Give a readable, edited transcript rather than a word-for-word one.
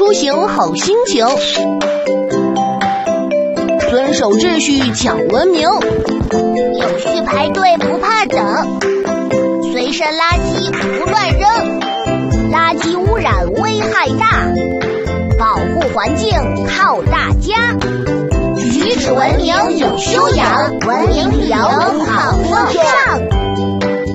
出行好心情，遵守秩序抢文明， 有序排队不怕等，随身垃圾不乱扔，垃圾污染危害大，保护环境靠大家。举止文明有修养，文明旅游好风尚。